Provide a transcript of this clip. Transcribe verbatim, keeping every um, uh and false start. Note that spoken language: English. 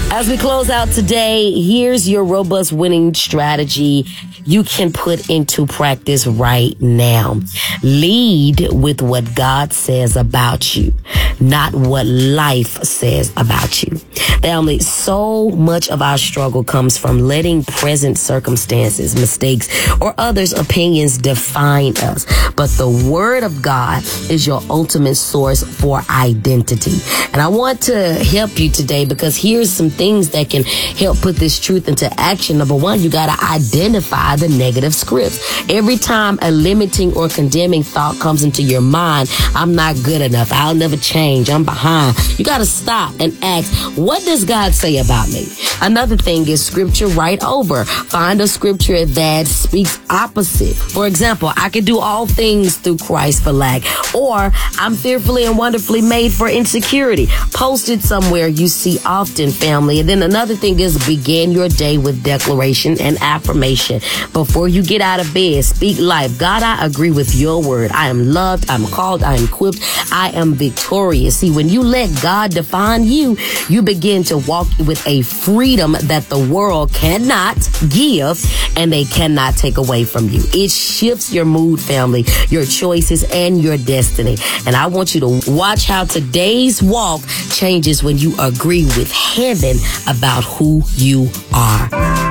As we close out today, here's your robust winning strategy you can put into practice right now. Lead with what God says about you, not what life says about you. Family, so much of our struggle comes from letting present circumstances, mistakes, or others' opinions define us. But the Word of God is your ultimate source for identity. And I want to help you today because here's some things that can help put this truth into action. Number one, you got to identify the negative scripts. Every time a limiting or condemning thought comes into your mind, I'm not good enough, I'll never change, I'm behind. You got to stop and ask, what does God say about me? Another thing is scripture right over. Find a scripture that speaks opposite. For example, I can do all things through Christ for lack, or I'm fearfully and wonderfully made for insecurity. Post it somewhere you see often, family. And then another thing is begin your day with declaration and affirmation. Before you get out of bed, speak life. God, I agree with your word. I am loved, I'm called, I am equipped, I am victorious. See, when you let God define you, you begin to walk with a freedom that the world cannot give and they cannot take away from you. It shifts your mood, family, your choices, and your destiny. And I want you to watch how today's walk changes when you agree with heaven about who you are.